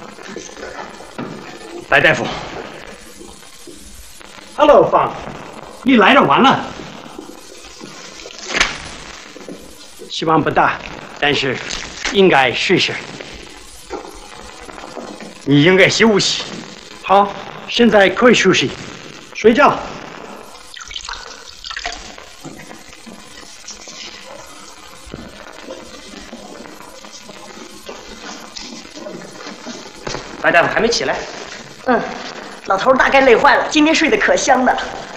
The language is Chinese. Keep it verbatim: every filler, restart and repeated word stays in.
白大夫 ，Hello， 方，你来的晚了。希望不大，但是应该试一试。 你应该休息。 好，现在可以休息，睡觉。 白大夫还没起来。 嗯，老头大概累坏了，今天睡得可香的了。